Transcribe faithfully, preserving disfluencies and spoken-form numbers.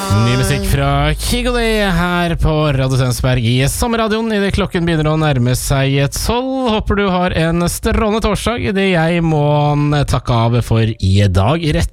Ny musikk fra Kigoli her på Radio Tønsberg i sommerradioen i det klokken begynner å nærme seg tolv. Håper du har en strålende torsdag. Det jeg må takke av for i dag. Rett